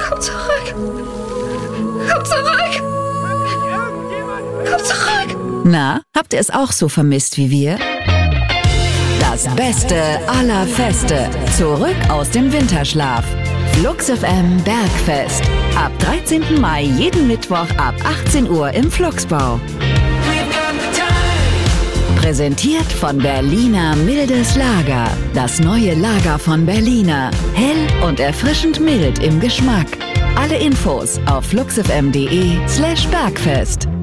Komm zurück. Komm zurück. Komm zurück. Na, habt ihr es auch so vermisst wie wir? Das Beste aller Feste. Zurück aus dem Winterschlaf. Flux FM Bergfest. Ab 13. Mai jeden Mittwoch ab 18 Uhr im Fluxbau. Präsentiert von Berliner Mildes Lager. Das neue Lager von Berliner. Hell und erfrischend mild im Geschmack. Alle Infos auf fluxfm.de/Bergfest.